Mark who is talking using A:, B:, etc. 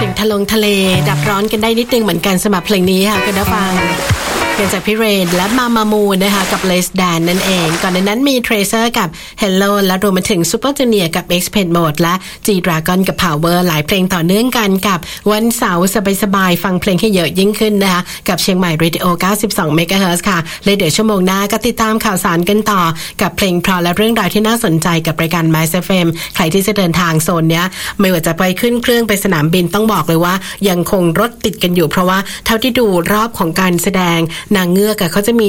A: สียงทะเลดับร้อนกันได้นิดนึงเหมือนกันสำหรับเพลงนี้ค่ะคุณผู้ฟังเกิดจากพี่เรนและมามูนะคะกับ Less Than นั่นเองก่อนในนั้นมี Tracer กับ Hello และรวมมาถึง Super Junior กับ Expert Mode และ G-Dragon กับ Power หลายเพลงต่อเนื่องกันกับวันเสาร์สบายๆฟังเพลงให้เยอะยิ่งขึ้นนะคะกับเชียงใหม่ Radio 92 MHz ค่ะเลยเดี๋ยวชั่วโมงหน้าก็ติดตามข่าวสารกันต่อกับเพลงเพราะและเรื่องราวที่น่าสนใจกับรายการ Mass FM ใครที่จะเดินทางโซนเนี้ยไม่ว่าจะไปขึ้นเครื่องไปสนามบินต้องบอกเลยว่ายังคงรถติดกันอยู่เพราะว่าเท่าที่ดูรอบของการแสดงนางเงือกเขาจะมี